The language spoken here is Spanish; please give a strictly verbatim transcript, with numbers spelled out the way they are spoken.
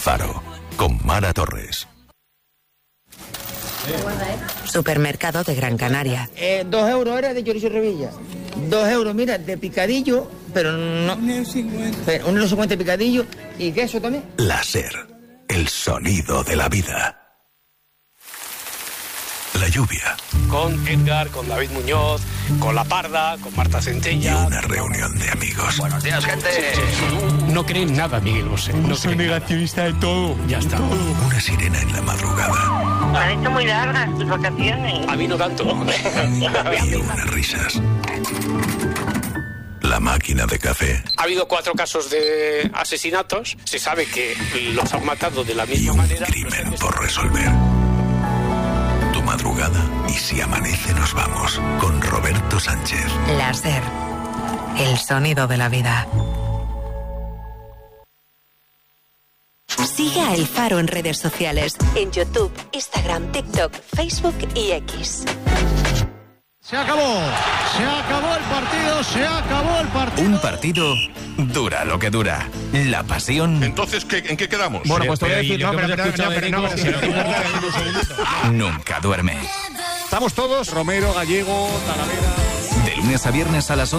Faro, con Mara Torres. Supermercado de Gran Canaria. Eh, dos euros era de chorizo y revilla. Dos euros, mira, de picadillo, pero no... Un euro cincuenta. Un euro cincuenta de picadillo y queso también. La SER, el sonido de la vida. La lluvia. Con Edgar, con David Muñoz, con La Parda, con Marta Centella. Y una reunión de amigos. Buenos días, gente. No creen nada, Miguel Bosé. No soy negacionista de todo. Ya está. Todo. Una sirena en la madrugada. Me han hecho muy largas tus vacaciones. A mí no tanto. Y unas risas. La máquina de café. Ha habido cuatro casos de asesinatos. Se sabe que los han matado de la misma y un manera. crimen por resolver. Tu madrugada y si amanece nos vamos. Con Roberto Sánchez. La SER, el sonido de la vida. Sigue a El Faro en redes sociales, en YouTube, Instagram, TikTok, Facebook y X. Se acabó, se acabó el partido, se acabó el partido. Un partido dura lo que dura. La pasión. Entonces, ¿qué, ¿en qué quedamos? Bueno, pues te voy a decir, no, pero no, pero no, pero Nunca duerme. Estamos todos, Romero, Gallego, Talavera. De lunes a viernes a las